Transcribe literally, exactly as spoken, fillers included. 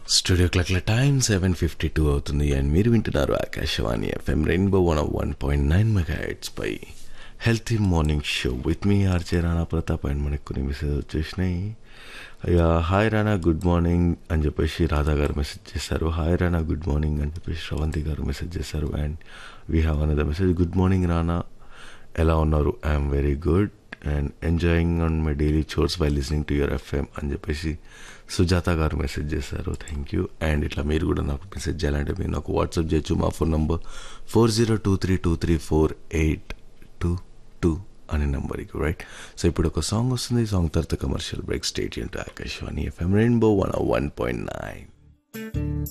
Studio క్లాక్ల time seven fifty two అవుతుంది and మీరు వింటున్నారు Akashvani FM rainbow one one point nine mega heads pi healthy morning show with me RJ Rana Pratap and మనకు కొన్ని message వచ్చేసినాయి. అయ్యా hi Rana good morning అని చెప్పేసి రాధా గారు మెసేజ్ చేశారు. హాయ్ రాణా గుడ్ మార్నింగ్ అని చెప్పేసి శ్రవంతి గారు మెసేజ్ చేశారు. And we have another message. Good morning Rana, ఎలా ఉన్నారు? I'm very good and enjoying on my daily chores by listening to your FM అని చెప్పేసి సుజాత గారు మెసేజ్ చేశారు. Thank you. అండ్ ఇట్లా మీరు కూడా నాకు మెసేజ్ చేయాలంటే మీరు నాకు వాట్సాప్ చేయొచ్చు. మా phone number four zero two three two three four eight two two అనే నెంబర్కి, రైట్? సో ఇప్పుడు ఒక సాంగ్ వస్తుంది. ఈ సాంగ్ తర్వాత commercial break. State Yoon to Akashvani FM rainbow one one point nine.